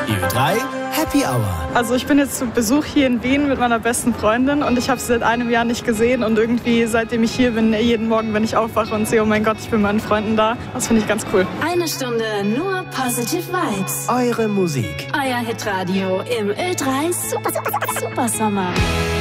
Die Ö3 Happy Hour. Also ich bin jetzt zu Besuch hier in Wien mit meiner besten Freundin und ich habe sie seit einem Jahr nicht gesehen und irgendwie seitdem ich hier bin, jeden Morgen, wenn ich aufwache und sehe, oh mein Gott, ich bin mit meinen Freunden da, das finde ich ganz cool. Eine Stunde nur Positive Vibes. Eure Musik. Euer Hitradio im Ö3 Super Sommer.